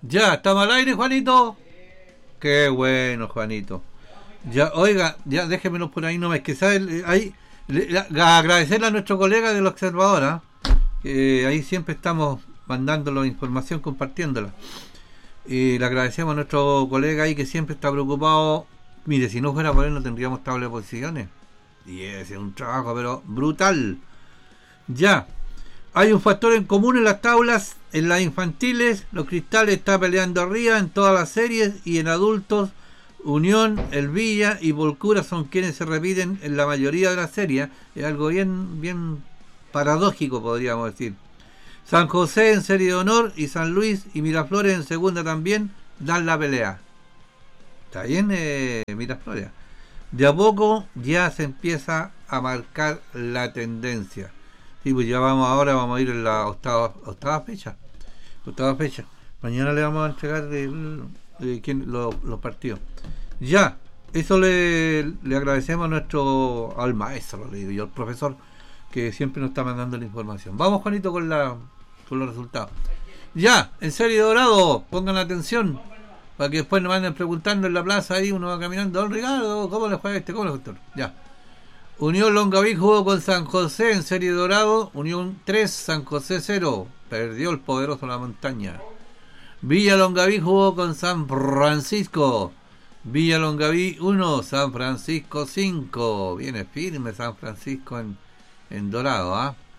Ya, ¿estamos al aire, Juanito? Qué bueno, Juanito. Ya, oiga, ya déjenmelo por ahí nomás, que sabe, ahí, agradecerle a nuestro colega del Observador, ¿ah? Que ahí siempre estamos mandándolo información, compartiéndola. Y le agradecemos a nuestro colega ahí que siempre está preocupado. Mire, si no fuera por él no tendríamos tabla de posiciones. Y ese es un trabajo, pero brutal. Ya. Hay un factor en común en las tablas, en las infantiles, los Cristales está peleando arriba en todas las series y en adultos, Unión, El Villa y Volcura son quienes se repiten en la mayoría de las series. Es algo bien paradójico, podríamos decir. San José en serie de honor y San Luis y Miraflores en segunda también dan la pelea. Está bien, Miraflores. De a poco ya se empieza a marcar la tendencia. Sí, pues ya ahora vamos a ir en la octava fecha. Mañana le vamos a entregar los partidos. Ya, eso le agradecemos al maestro, le digo yo, al profesor, que siempre nos está mandando la información. Vamos, Juanito, con los resultados. Ya, en serie dorado, pongan atención, para que después nos anden preguntando en la plaza, ahí uno va caminando, don Ricardo, ¿cómo le juega este? ¿Cómo le juega este? Ya. Unión Longaví jugó con San José en serie dorado. Unión 3, San José 0. Perdió el poderoso La Montaña. Villa Longaví jugó con San Francisco. Villa Longaví 1, San Francisco 5. Viene firme San Francisco en dorado.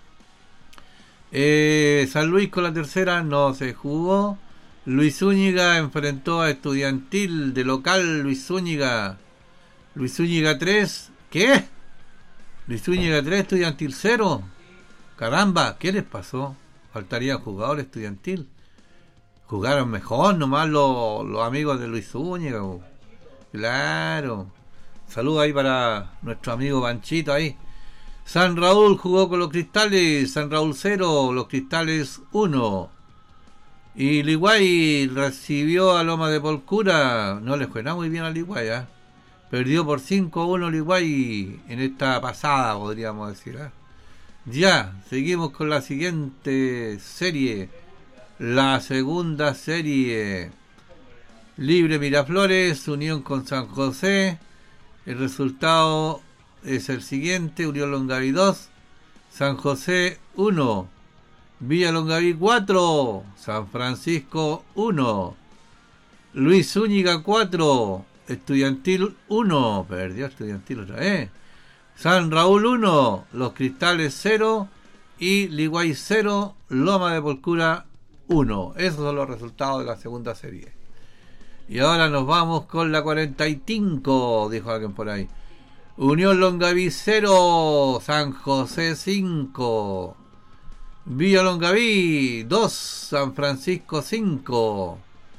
San Luis con la tercera no se jugó. Luis Zúñiga enfrentó a Estudiantil de local. Luis Zúñiga 3. ¿Qué? Luis Zúñiga 3, Estudiantil 0. Caramba, ¿qué les pasó? Faltaría jugador Estudiantil. Jugaron mejor nomás los amigos de Luis Zúñiga. Claro. Saludos ahí para nuestro amigo Panchito ahí. San Raúl jugó con los Cristales. San Raúl 0, los Cristales 1. Y Liguay recibió a Loma de Polcura. No le fue nada muy bien a Liguay, ¿eh? Perdió por 5-1 Liguay en esta pasada, podríamos decir. Ya, seguimos con la siguiente serie. La segunda serie. Libre Miraflores, Unión con San José. El resultado es el siguiente. Unión Longaví 2, San José 1. Villa Longaví 4, San Francisco 1. Luis Zúñiga 4. Estudiantil 1, perdió Estudiantil otra vez. San Raúl 1, los Cristales 0 y Liguay 0, Loma de Polcura 1. Esos son los resultados de la segunda serie. Y ahora nos vamos con la 45, dijo alguien por ahí. Unión Longaví 0, San José 5. Villa Longaví 2, San Francisco 5.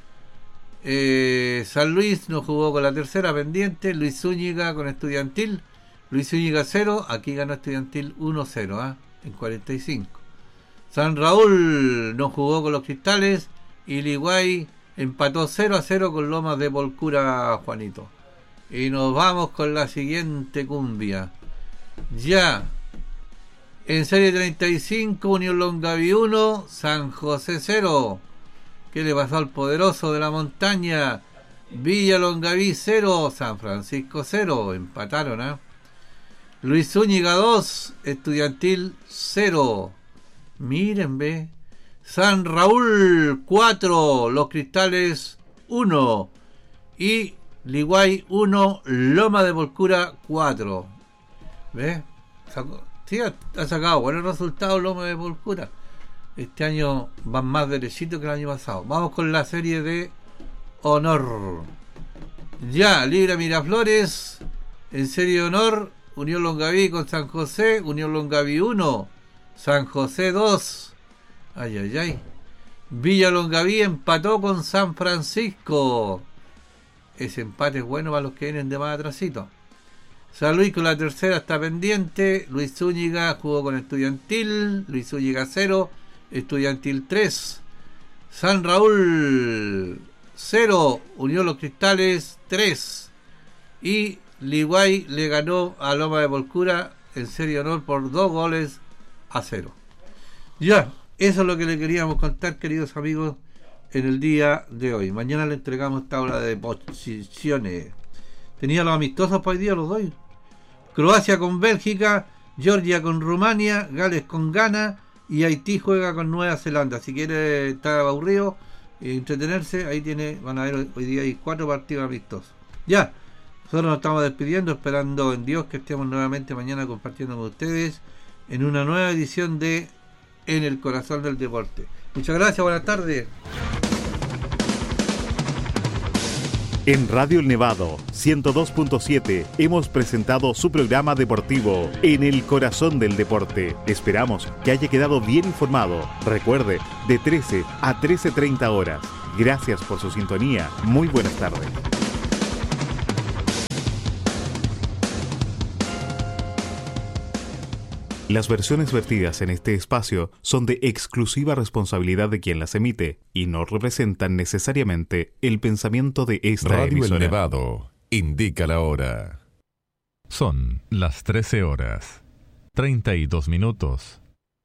San Luis no jugó con la tercera pendiente. Luis Zúñiga con Estudiantil. Luis Zúñiga 0. Aquí ganó Estudiantil 1-0 en 45. San Raúl no jugó con los Cristales. Y Liguay empató 0-0 con Lomas de Polcura, Juanito. Y nos vamos con la siguiente cumbia. Ya. En serie 35, Unión Longaví 1, San José 0. ¿Qué le pasó al poderoso de La Montaña? Villa Longaví 0, San Francisco 0. Empataron, Luis Zúñiga 2, Estudiantil 0. Miren, ve. San Raúl 4, Los Cristales 1. Y Liguay 1, Loma de Polcura 4. ¿Ve? Sí, ha sacado buenos resultados Loma de Polcura. Este año van más derechito que el año pasado. Vamos con la serie de honor. Ya, Libre Miraflores. En serie de honor, Unión Longaví con San José. Unión Longaví 1, San José 2. Ay. Villa Longaví empató con San Francisco. Ese empate es bueno para los que vienen de más atrasito. San Luis con la tercera está pendiente. Luis Zúñiga jugó con Estudiantil. Luis Zúñiga 0. Estudiantil 3. San Raúl 0. Unión Los Cristales 3. Y Liguay le ganó a Loma de Polcura en serie de honor por 2-0. Ya, eso es lo que le queríamos contar, queridos amigos, en el día de hoy. Mañana le entregamos tabla de posiciones. Tenía los amistosos para hoy día, los doy. Croacia con Bélgica, Georgia con Rumania, Gales con Ghana y Haití juega con Nueva Zelanda. Si quiere estar aburrido y entretenerse, ahí van a ver hoy día hay 4 partidos amistosos. Ya, nosotros nos estamos despidiendo, esperando en Dios que estemos nuevamente mañana compartiendo con ustedes en una nueva edición de En el Corazón del Deporte. Muchas gracias, buenas tardes. En Radio El Nevado 102.7 hemos presentado su programa deportivo En el Corazón del Deporte. Esperamos que haya quedado bien informado. Recuerde, de 13 a 13:30 horas. Gracias por su sintonía. Muy buenas tardes. Las versiones vertidas en este espacio son de exclusiva responsabilidad de quien las emite y no representan necesariamente el pensamiento de esta Radio emisora. El Nevado indica la hora. Son las 13:32.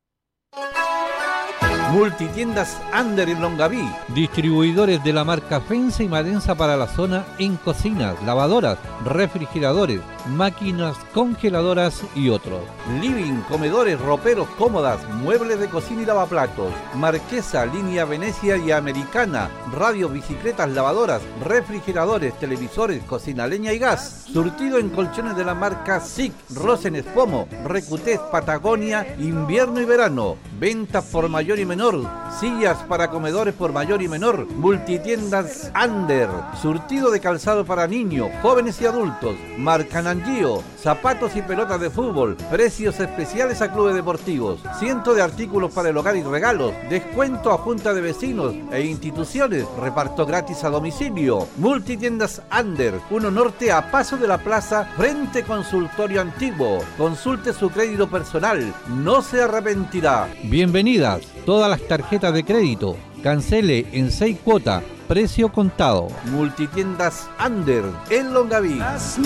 Multitiendas Under en Longaví, distribuidores de la marca Fensa y Marensa para la zona en cocinas, lavadoras, refrigeradores, máquinas congeladoras y otros. Living, comedores, roperos, cómodas, muebles de cocina y lavaplatos. Marquesa, línea Venecia y Americana, radio, bicicletas, lavadoras, refrigeradores, televisores, cocina leña y gas. Surtido en colchones de la marca SIC, Rosen Espomo, Recutés, Patagonia, invierno y verano. Ventas por mayor y menor, sillas para comedores por mayor y menor. Multitiendas Under, surtido de calzado para niños, jóvenes y adultos. Marca Nangio, zapatos y pelotas de fútbol, precios especiales a clubes deportivos, cientos de artículos para el hogar y regalos, descuento a junta de vecinos e instituciones, reparto gratis a domicilio. Multitiendas Under, 1 Norte a paso de la plaza, frente consultorio antiguo. Consulte su crédito personal, no se arrepentirá. Bienvenidas todas las tarjetas de crédito. Cancele en 6 cuotas, precio contado. Multitiendas Under en Longaví.